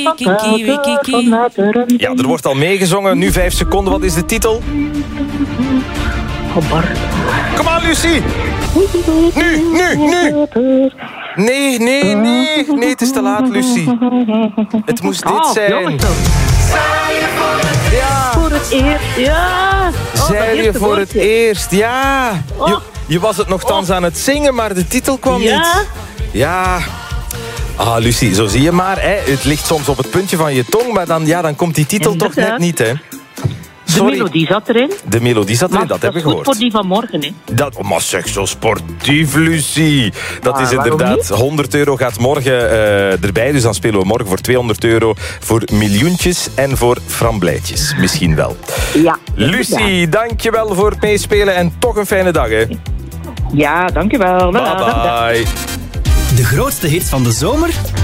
Ja, er wordt al meegezongen. Nu 5 seconden. Wat is de titel? Kom aan, Lucie. Nu. Nee, het is te laat, Lucie. Het moest dit zijn. Ja. Voor het eerst, ja. Zei je voor het eerst, ja. Je was het nogthans aan het zingen, maar de titel kwam niet. Ja. Ah, Lucie, zo zie je maar. Hè. Het ligt soms op het puntje van je tong, maar dan komt die titel toch net niet, hè. Sorry. De melodie zat erin. De melodie zat erin, dat heb ik gehoord. Dat is goed voor die van morgen, hè. Maar zeg, zo sportief, Lucie. Dat is inderdaad, €100 gaat morgen erbij. Dus dan spelen we morgen voor €200 voor miljoentjes en voor framblijtjes. Misschien wel. Ja. Lucie, dankjewel voor het meespelen en toch een fijne dag, hè. Ja, dankjewel. Bye bye. De grootste hits van de zomer